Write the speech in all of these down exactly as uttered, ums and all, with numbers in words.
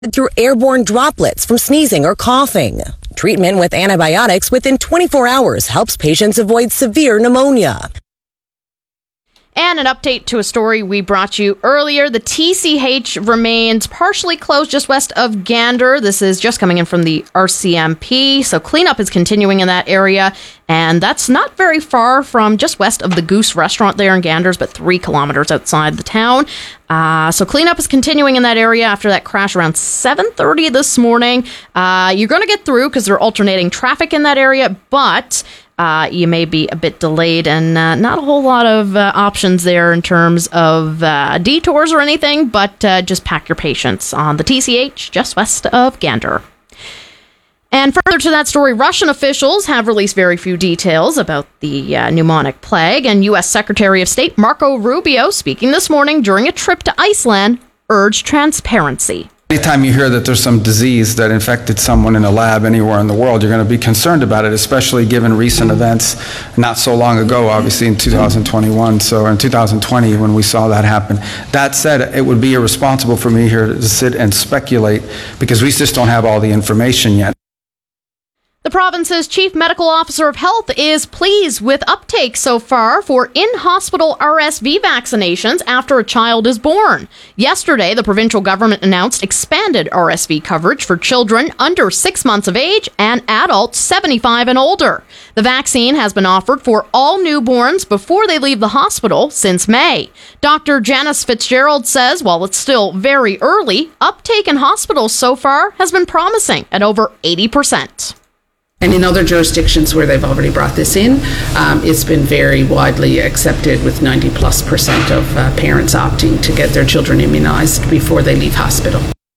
through airborne droplets from sneezing or coughing. Treatment with antibiotics within twenty-four hours helps patients avoid severe pneumonia. And an update to a story we brought you earlier. The T C H remains partially closed just west of Gander. This is just coming in from the R C M P. So cleanup is continuing in that area. And that's not very far from just west of the Goose restaurant there in Ganders, but three kilometers outside the town. Uh, so cleanup is continuing in that area after that crash around seven thirty this morning. Uh, you're going to get through because they're alternating traffic in that area, but Uh, you may be a bit delayed and uh, not a whole lot of uh, options there in terms of uh, detours or anything, but uh, just pack your patience on the T C H just west of Gander. And further to that story, Russian officials have released very few details about the uh, pneumonic plague, and U S Secretary of State Marco Rubio, speaking this morning during a trip to Iceland, urged transparency. Anytime you hear that there's some disease that infected someone in a lab anywhere in the world, you're going to be concerned about it, especially given recent events not so long ago, obviously in two thousand twenty-one, so in two thousand twenty when we saw that happen. That said, it would be irresponsible for me here to sit and speculate because we just don't have all the information yet. The province's chief medical officer of health is pleased with uptake so far for in-hospital R S V vaccinations after a child is born. Yesterday, the provincial government announced expanded R S V coverage for children under six months of age and adults seventy-five and older. The vaccine has been offered for all newborns before they leave the hospital since May. Doctor Janice Fitzgerald says while it's still very early, uptake in hospitals so far has been promising at over eighty percent. And in other jurisdictions where they've already brought this in, um, it's been very widely accepted with ninety plus percent of uh, parents opting to get their children immunized before they leave hospital.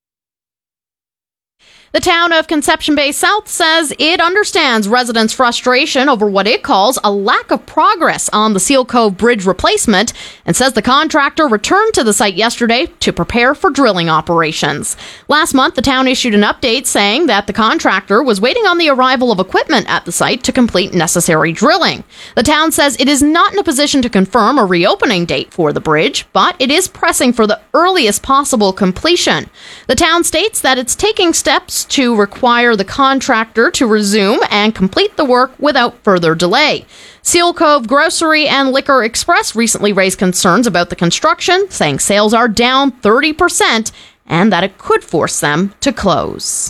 The town of Conception Bay South says it understands residents' frustration over what it calls a lack of progress on the Seal Cove Bridge replacement and says the contractor returned to the site yesterday to prepare for drilling operations. Last month, the town issued an update saying that the contractor was waiting on the arrival of equipment at the site to complete necessary drilling. The town says it is not in a position to confirm a reopening date for the bridge, but it is pressing for the earliest possible completion. The town states that it's taking steps to require the contractor to resume and complete the work without further delay. Seal Cove Grocery and Liquor Express recently raised concerns about the construction, saying sales are down thirty percent and that it could force them to close.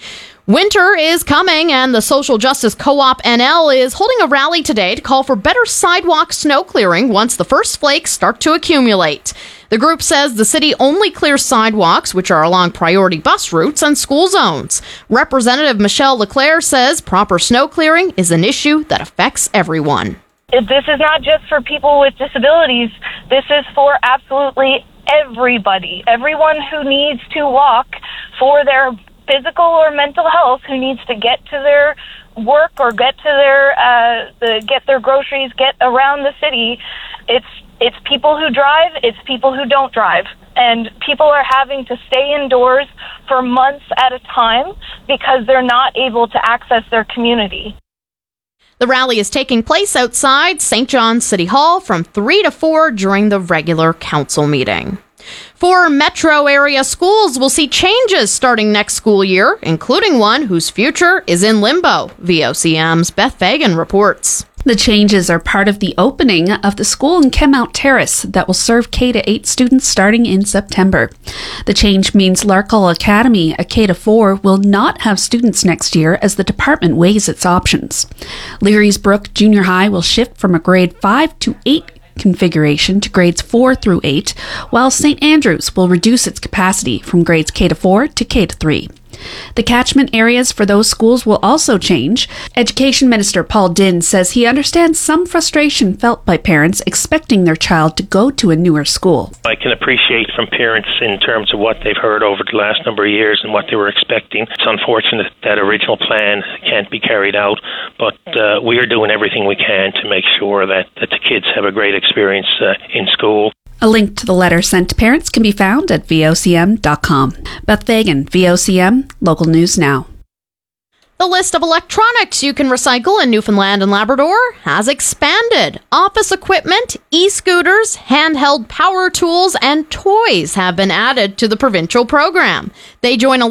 Winter is coming, and the Social Justice Co-op N L is holding a rally today to call for better sidewalk snow clearing once the first flakes start to accumulate. The group says the city only clears sidewalks, which are along priority bus routes and school zones. Representative Michelle Leclerc says proper snow clearing is an issue that affects everyone. This is not just for people with disabilities. This is for absolutely everybody. Everyone who needs to walk for their physical or mental health, who needs to get to their work or get to their uh, the, get their groceries, get around the city. It's it's people who drive, it's people who don't drive, and people are having to stay indoors for months at a time because they're not able to access their community. The rally is taking place outside Saint John's City Hall from three to four during the regular council meeting. Four metro area schools will see changes starting next school year, including one whose future is in limbo. V O C M's Beth Fagan reports. The changes are part of the opening of the school in Kenmount Terrace that will serve K to eight students starting in September. The change means Larkall Academy, a K to four, will not have students next year as the department weighs its options. Leary's Brook Junior High will shift from a grade five to eight configuration to grades four through eight, while Saint Andrews will reduce its capacity from grades K to four to K to three. The catchment areas for those schools will also change. Education Minister Paul Dinn says he understands some frustration felt by parents expecting their child to go to a newer school. I can appreciate from parents in terms of what they've heard over the last number of years and what they were expecting. It's unfortunate that original plan can't be carried out, but uh, we are doing everything we can to make sure that, that the kids have a great experience uh, in school. A link to the letter sent to parents can be found at V O C M dot com. Beth Fagan, V O C M, Local News Now. The list of electronics you can recycle in Newfoundland and Labrador has expanded. Office equipment, e-scooters, handheld power tools, and toys have been added to the provincial program. They join a